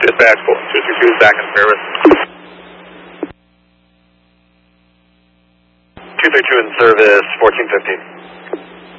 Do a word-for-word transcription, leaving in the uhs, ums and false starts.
Dispatch, two six two, back in service. two three two in service, fourteen fifteen.